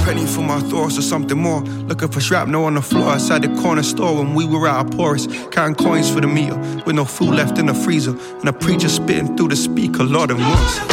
penny for my thoughts or something more. Looking for shrapnel on the floor outside the corner store when we were at our poorest. Counting coins for the meal with no food left in the freezer. And a preacher spitting through the speaker, Lord and once.